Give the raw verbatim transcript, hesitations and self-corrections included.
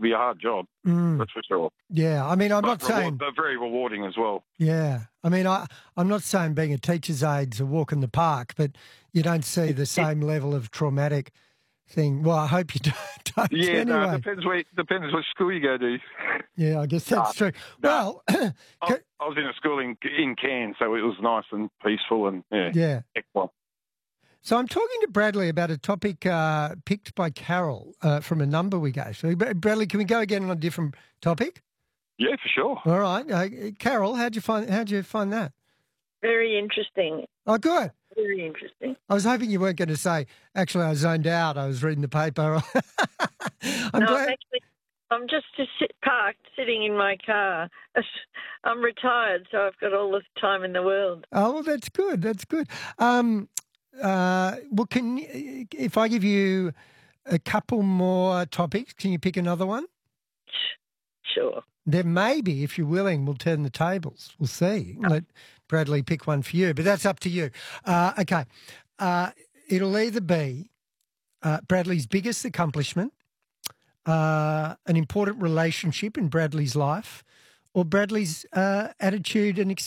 be a hard job, Mm. that's for sure. Yeah, I mean, I'm but not reward, saying... But very rewarding as well. Yeah, I mean, I, I'm not saying being a teacher's aid's a walk in the park, but you don't see the same level of traumatic thing. Well, I hope you don't, don't Yeah, anyway. no, it depends, where, depends what school you go to. Yeah, I guess that's Nah, true. nah. Well... I, I was in a school in, in Cairns, so it was nice and peaceful and, yeah, yeah. excellent. So I'm talking to Bradley about a topic uh, picked by Carol uh, from a number we gave. So, Bradley, can we go again on a different topic? Yeah, for sure. All right, uh, Carol, how'd you find how'd you find that? Very interesting. Oh, good. Very interesting. I was hoping you weren't going to say, actually, I zoned out. I was reading the paper. I'm no, glad. actually, I'm just sit, parked, sitting in my car. I'm retired, so I've got all the time in the world. Oh, well, that's good. That's good. Um, uh, well, can if I give you a couple more topics, can you pick another one? Sure. There may be, if you're willing, we'll turn the tables. We'll see. Let Bradley pick one for you, but that's up to you. Uh, okay. Uh, it'll either be uh, Bradley's biggest accomplishment, uh, an important relationship in Bradley's life, or Bradley's uh, attitude and experience.